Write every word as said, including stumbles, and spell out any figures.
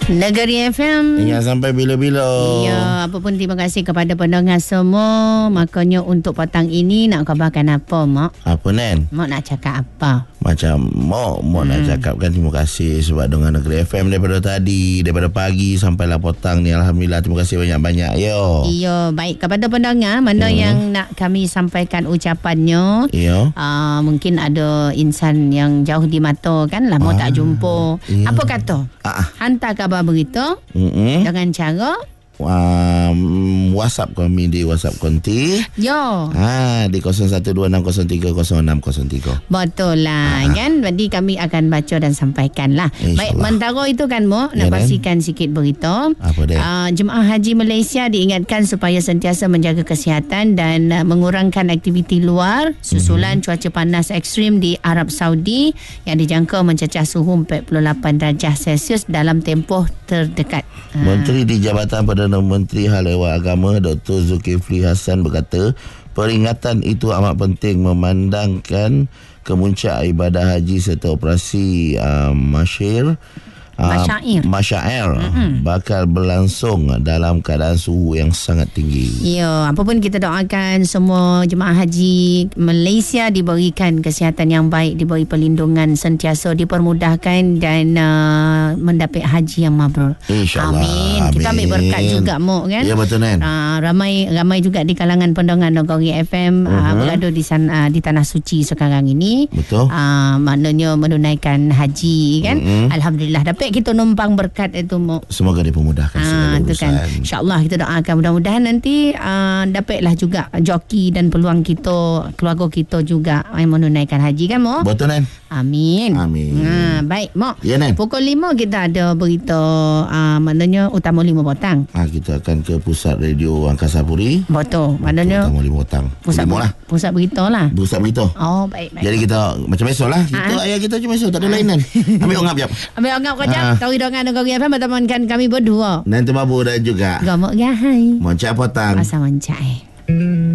Negeri F M. Ingat sampai bila-bila. Ya, apa pun terima kasih kepada pendengar semua. Makanya untuk petang ini nak kabarkan apa, Mak? Apa, Nen? Mak nak cakap apa? Macam Mak, Mak hmm. nak cakapkan terima kasih sebab dengan Negeri F M daripada tadi, daripada pagi sampailah petang ni. Alhamdulillah, terima kasih banyak-banyak. Yo. Ya, baik. Kepada pendengar, mana hmm. yang nak kami sampaikan ucapannya. Ya. Uh, mungkin ada insan yang jauh di mata kan lah, Mak ah. tak jumpa. Ya. Apa kata? Ah. Hantar kabar berita mm-hmm. dengan cara Um, WhatsApp kami di WhatsApp Konti. Yo. Ha, di kosong satu dua enam kosong tiga kosong enam kosong tiga. Betul lah ha. kan. Jadi kami akan baca dan sampaikan lah. Baik, mentara itu kan Mo, nak ya, pastikan sikit berita. Apa dia? Uh, Jemaah Haji Malaysia diingatkan supaya sentiasa menjaga kesihatan dan uh, mengurangkan aktiviti luar susulan mm-hmm. cuaca panas ekstrim di Arab Saudi yang dijangka mencecah suhu empat puluh lapan darjah Celsius dalam tempoh terdekat. Menteri di Jabatan Perdana Menteri Hal Ehwal Agama Doktor Zulkifli Hasan berkata peringatan itu amat penting memandangkan kemuncak ibadah haji serta operasi uh, masyir Masyair, uh, Masyair mm-hmm. bakal berlangsung dalam keadaan suhu yang sangat tinggi. Ya, apapun kita doakan semua jemaah haji Malaysia diberikan kesihatan yang baik, diberi perlindungan sentiasa, dipermudahkan dan uh, mendapat haji yang mabrur. InsyaAllah. Amin. Amin. Kita ambil berkat juga, Mok, kan? Ya, betul, Nen. Uh, ramai ramai juga di kalangan pendengar Negeri F M uh-huh. uh, berada di sana, uh, di Tanah Suci sekarang ini. Betul. Uh, maknanya menunaikan haji, kan? Uh-huh. Alhamdulillah. Dapat kita numpang berkat itu, Mok. Semoga dipermudahkan segala urusan. Kan. InsyaAllah kita doakan mudah-mudahan nanti uh, dapatlah juga joki dan peluang kita, keluarga kita juga yang menunaikan haji, kan, Mok? Betul, Nen. Amin. Amin. Ha, baik, Mok. Ya, Nen. Pukul lima kita ada berita uh, maknanya Utama lima Botang. Ha, kita akan ke pusat radio Angkasa Puri. Betul. Maknanya Utama lima Botang. Pusat, lah. pusat berita lah. Pusat berita. Oh, baik, baik. Jadi kita macam biasa lah. Kita ha? ayah kita macam biasa. Tak ada ha? lainan. Ambil ongap jap. Ambil ongap kejap. Ha. Tahu dengan Negeri F M bertemankan kami berdua. Nanti Mabu dan juga Gamuk Gahai. Moncak Potang. Asal Moncak.